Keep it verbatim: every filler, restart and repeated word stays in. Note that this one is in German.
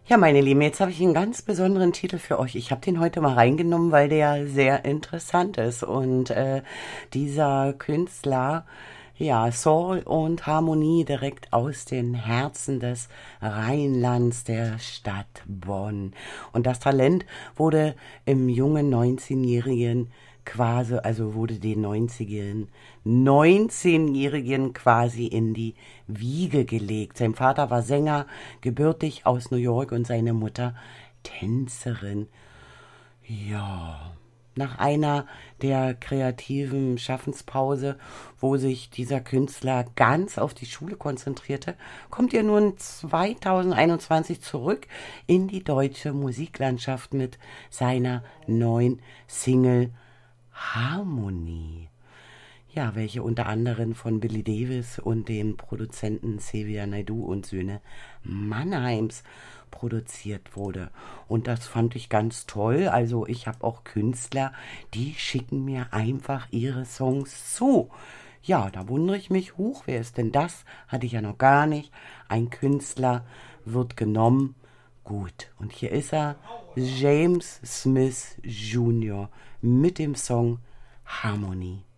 Ja, meine Lieben, jetzt habe ich einen ganz besonderen Titel für euch. Ich habe den heute mal reingenommen, weil der sehr interessant ist. Und äh, dieser Künstler, ja, Soul und Harmonie direkt aus den Herzen des Rheinlands, der Stadt Bonn. Und das Talent wurde im jungen neunzehnjährigen quasi, also wurde den neunzigjährigen neunzehnjährigen quasi in die Wiege gelegt. Sein Vater war Sänger, gebürtig aus New York und seine Mutter Tänzerin. Ja, nach einer der kreativen Schaffenspause, wo sich dieser Künstler ganz auf die Schule konzentrierte, kommt er nun zweitausendeinundzwanzig zurück in die deutsche Musiklandschaft mit seiner neuen Single Harmonie. Ja, welche unter anderem von Billy Davis und dem Produzenten Xavier Naidoo und Söhne Mannheims produziert wurde. Und das fand ich ganz toll. Also ich habe auch Künstler, die schicken mir einfach ihre Songs zu. Ja, da wundere ich mich, huch, wer ist denn das? Hatte ich ja noch gar nicht. Ein Künstler wird genommen. Gut, und hier ist er, James Smith Junior mit dem Song Harmony.